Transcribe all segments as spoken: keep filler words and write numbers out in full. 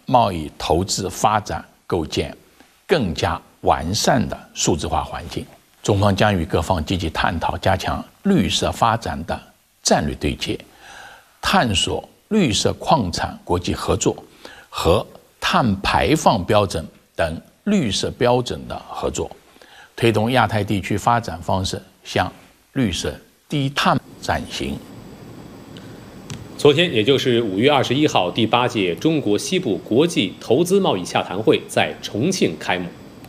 贸易投资发展构建更加完善的数字化环境。中方将与各方积极探讨加强绿色发展的战略对接，探索绿色矿产国际合作和碳排放标准等绿色标准的合作，推动亚太地区发展方式向绿色低碳转型。 昨天，也就是五月二十一号，第八届中国西部国际投资贸易洽谈会在重庆开幕。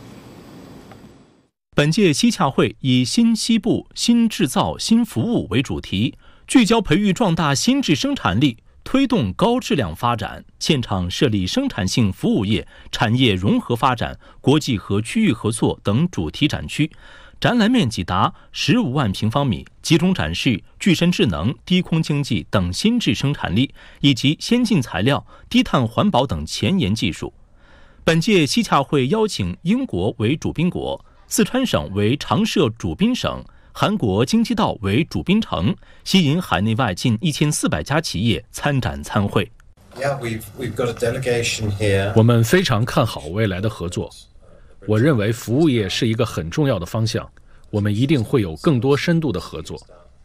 本届西洽会以新西部、新制造、新服务为主题，聚焦培育壮大新质生产力，推动高质量发展。现场设立生产性服务业、产业融合发展、国际和区域合作等主题展区，展览面积达十五万平方米，集中展示具身智能、低空经济等新质生产力以及先进材料、低碳环保等前沿技术。本届西洽会邀请英国为主宾国，四川省为常设主宾省，韩国京畿道为主宾城，吸引海内外近一千四百家企业参展参会。 我们非常看好未来的合作。我认为服务业是一个很重要的方向，我们一定会有更多深度的合作。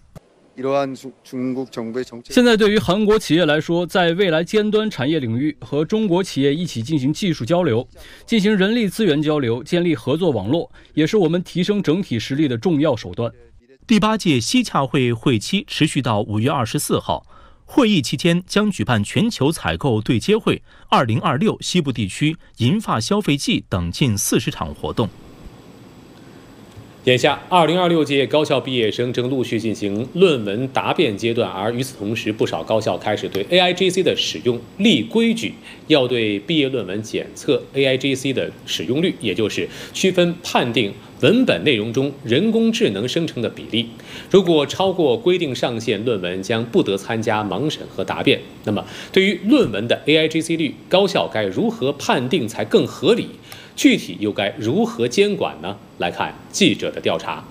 现在对于韩国企业来说，在未来尖端产业领域和中国企业一起进行技术交流，进行人力资源交流，建立合作网络，也是我们提升整体实力的重要手段。 第八届西洽会会期持续到五月二十四号，会议期间将举办全球采购对接会、二零二六西部地区银发消费季等近四十场活动。 眼下，二零二六届高校毕业生正陆续进行论文答辩阶段，而与此同时，不少高校开始对 A I G C 的使用立规矩，要对毕业论文检测 A I G C 的使用率，也就是区分判定文本内容中人工智能生成的比例。如果超过规定上限，论文将不得参加盲审和答辩。那么，对于论文的 A I G C 率，高校该如何判定才更合理？具体又该如何监管呢？来看记者的调查。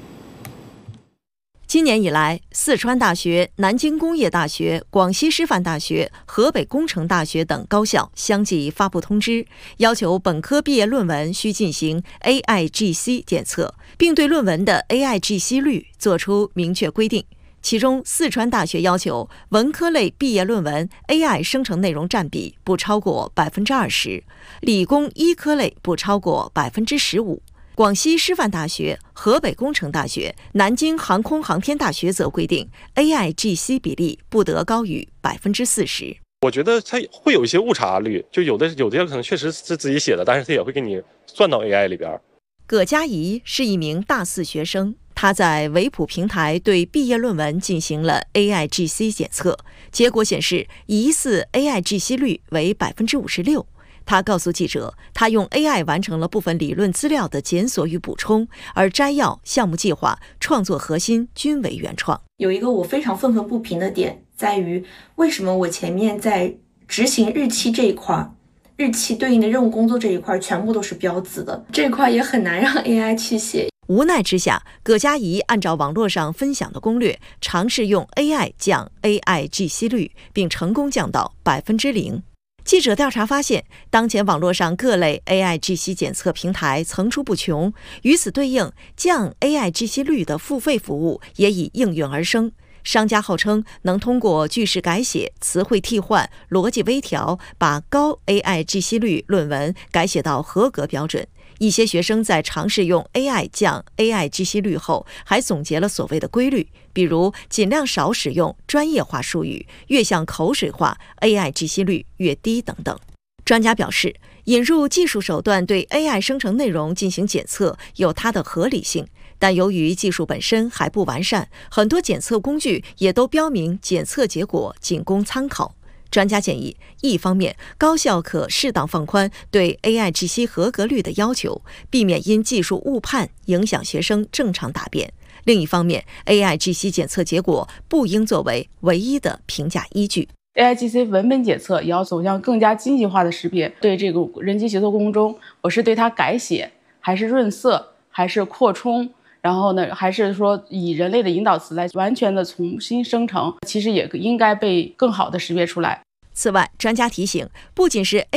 今年以来，四川大学、南京工业大学、广西师范大学、河北工程大学等高校相继发布通知，要求本科毕业论文需进行 A I G C 检测，并对论文的 A I G C 率作出明确规定。其中，四川大学要求文科类毕业论文 A I 生成内容占比不超过百分之二十，理工医科类不超过百分之十五。广西师范大学、河北工程大学、南京航空航天大学则规定 A I G C 比例不得高于百分之四十。 我觉得它会有一些误差率，就有的有的可能确实是自己写的，但是它也会给你算到 A I 里边。 葛佳怡是一名大四学生，他在维普平台对毕业论文进行了 A I G C 检测，结果显示疑似 A I G C 率为百分之五十六。他告诉记者，他用 A I 完成了部分理论资料的检索与补充，而摘要、项目计划、创作核心均为原创。 有一个我非常愤愤不平的点在于，为什么我前面在执行日期这一块，日期对应的任务工作这一块全部都是标字的，这块也很难让 A I 去写。 无奈之下，葛佳怡按照网络上分享的攻略，尝试用 A I 降 A I G C 率，并成功降到百分之零。记者调查发现，当前网络上各类 A I G C 检测平台层出不穷，与此对应，降 A I G C 率的付费服务也已应运而生。商家号称能通过句式改写、词汇替换、逻辑微调，把高 A I G C 率论文改写到合格标准。一些学生在尝试用 A I 降 A I G C 率后，还总结了所谓的规律，比如尽量少使用专业化术语，越像口水话 A I G C 率越低等等。专家表示，引入技术手段对 A I 生成内容进行检测有它的合理性，但由于技术本身还不完善，很多检测工具也都标明检测结果仅供参考。专家建议，一方面，高校可适当放宽对 A I G C 合格率的要求，避免因技术误判影响学生正常答辩；另一方面 ，A I G C 检测结果不应作为唯一的评价依据。 A I G C 文本检测也要走向更加精细化的识别。对这个人机协作过程中，我是对它改写，还是润色，还是扩充？然后呢，还是说以人类的引导词来完全的重新生成，其实也应该被更好的识别出来。 此外，专家提醒，不仅是